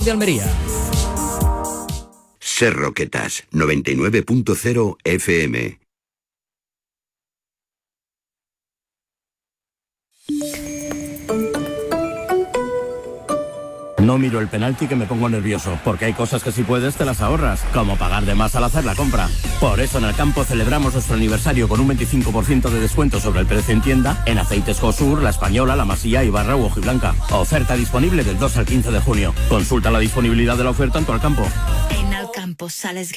de Almería. Ser Roquetas, 99.0 FM. No miro el penalti que me pongo nervioso, porque hay cosas que si puedes te las ahorras, como pagar de más al hacer la compra. Por eso en Alcampo celebramos nuestro aniversario con un 25% de descuento sobre el precio en tienda en aceites Josur, La Española, La Masía, Ibarra u Hojiblanca. Oferta disponible del 2 al 15 de junio. Consulta la disponibilidad de la oferta en tu Alcampo. En Alcampo sales